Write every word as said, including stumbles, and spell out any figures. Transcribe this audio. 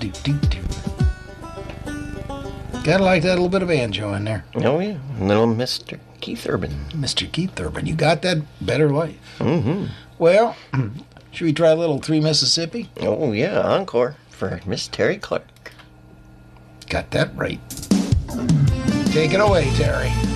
Do-do-do-do-do. Gotta like that little bit of banjo in there. Oh, yeah. Little Mister Keith Urban. Mister Keith Urban. You got that Better Life. Mm-hmm. Well, should we try a little Three Mississippi? Oh, yeah. Encore for Miss Terry Clark. Got that right. Take it away, Terry.